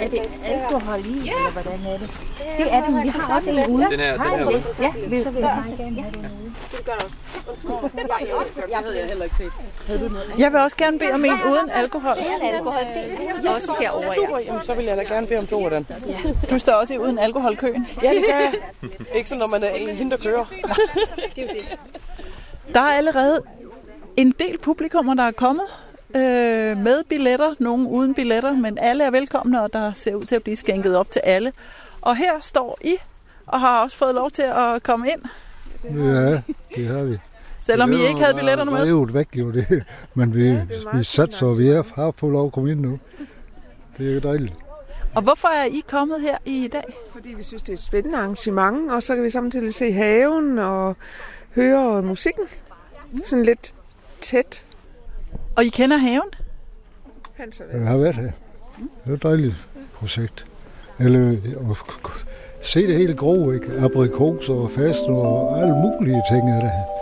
Er det alkohol i, eller hvordan er det? Det er det, men vi har også en ude. Den her Ja, så vil jeg meget gerne have den ude. Det gør det også. Jeg ved jeg heller ikke set. Jeg vil også gerne bede om en uden alkohol. Uden alkohol, det er også herovre, ja. Super, jamen, så vil jeg da gerne bede om 2 af dem. Du står også i uden alkoholkøen. Ja, det gør jeg. Ikke sådan, når man er en hende, der kører. Det er jo det. Der er allerede en del publikummer, der er kommet med billetter. Nogle uden billetter, men alle er velkomne, og der ser ud til at blive skænket op til alle. Og her står I, og har også fået lov til at komme ind. Ja, det har vi. Selvom I ikke havde billetterne med. Det er jo væk, jo det. Men vi satser, og vi har fået lov at komme ind nu. Det er jo dejligt. Og hvorfor er I kommet her i dag? Fordi vi synes, det er et spændende arrangement, og så kan vi samtidig se haven og høre musikken. Sådan lidt tæt. Og I kender haven? Jeg har været her. Det er et dejligt projekt. Eller at se det hele grå, ikke? Aprikoser og fasten og alle mulige ting af det her.